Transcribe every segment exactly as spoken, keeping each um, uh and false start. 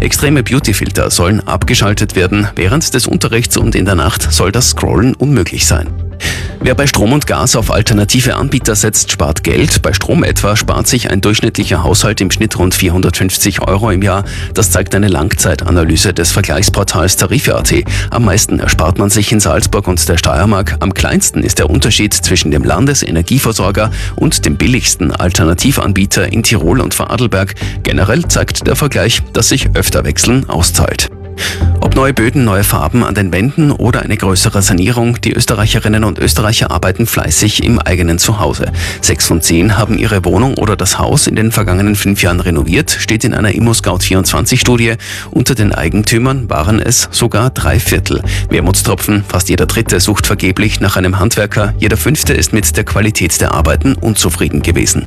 Extreme Beautyfilter sollen abgeschaltet werden. Während des Unterrichts und in der Nacht soll das Scrollen unmöglich sein. Wer bei Strom und Gas auf alternative Anbieter setzt, spart Geld. Bei Strom etwa spart sich ein durchschnittlicher Haushalt im Schnitt rund vierhundertfünfzig Euro im Jahr. Das zeigt eine Langzeitanalyse des Vergleichsportals Tarife punkt at. Am meisten erspart man sich in Salzburg und der Steiermark. Am kleinsten ist der Unterschied zwischen dem Landesenergieversorger und dem billigsten Alternativanbieter in Tirol und Vorarlberg. Generell zeigt der Vergleich, dass sich öfter wechseln auszahlt. Ob neue Böden, neue Farben an den Wänden oder eine größere Sanierung, die Österreicherinnen und Österreicher arbeiten fleißig im eigenen Zuhause. Sechs von zehn haben ihre Wohnung oder das Haus in den vergangenen fünf Jahren renoviert, steht in einer ImmoScout vierundzwanzig Studie. Unter den Eigentümern waren es sogar drei Viertel. Wermutstropfen, fast jeder Dritte sucht vergeblich nach einem Handwerker, jeder Fünfte ist mit der Qualität der Arbeiten unzufrieden gewesen.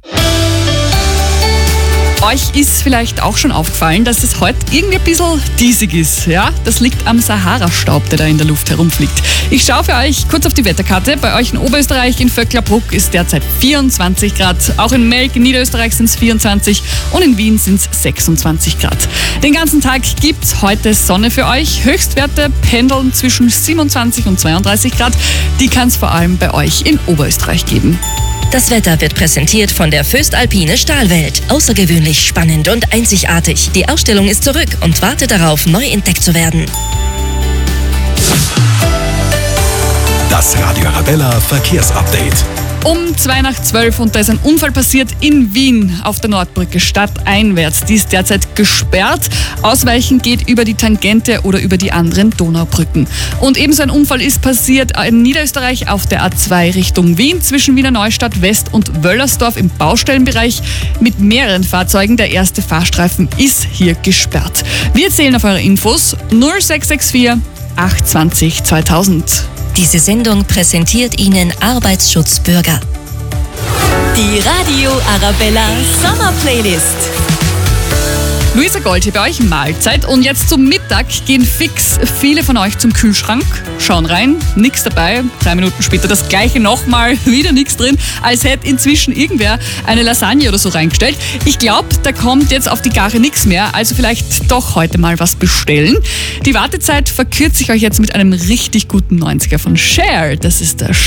Euch ist vielleicht auch schon aufgefallen, dass es heute irgendwie ein bisschen diesig ist. Ja? Das liegt am Sahara-Staub, der da in der Luft herumfliegt. Ich schaue für euch kurz auf die Wetterkarte. Bei euch in Oberösterreich, in Vöcklerbruck, ist derzeit vierundzwanzig Grad. Auch in Melk, in Niederösterreich sind es vierundzwanzig und in Wien sind es sechsundzwanzig Grad. Den ganzen Tag gibt es heute Sonne für euch. Höchstwerte pendeln zwischen siebenundzwanzig und zweiunddreißig Grad. Die kann es vor allem bei euch in Oberösterreich geben. Das Wetter wird präsentiert von der Föstalpine Stahlwelt. Außergewöhnlich spannend und einzigartig. Die Ausstellung ist zurück und wartet darauf, neu entdeckt zu werden. Das Radio Arabella Verkehrsupdate. Um zwei nach zwölf und da ist ein Unfall passiert in Wien auf der Nordbrücke stadteinwärts. Die ist derzeit gesperrt. Ausweichen geht über die Tangente oder über die anderen Donaubrücken. Und ebenso ein Unfall ist passiert in Niederösterreich auf der A zwei Richtung Wien zwischen Wiener Neustadt West und Wöllersdorf im Baustellenbereich mit mehreren Fahrzeugen. Der erste Fahrstreifen ist hier gesperrt. Wir zählen auf eure Infos null sechs sechs vier acht zwei null zweitausend. Diese Sendung präsentiert Ihnen Arbeitsschutzbürger. Die Radio Arabella Sommer Playlist. Luisa Gold hier bei euch, Mahlzeit. Und jetzt zum Mittag gehen fix viele von euch zum Kühlschrank, schauen rein, nichts dabei. Drei Minuten später das gleiche nochmal, wieder nichts drin, als hätte inzwischen irgendwer eine Lasagne oder so reingestellt. Ich glaube, da kommt jetzt auf die Gare nichts mehr, also vielleicht doch heute mal was bestellen. Die Wartezeit verkürze ich euch jetzt mit einem richtig guten neunziger von Cher. Das ist der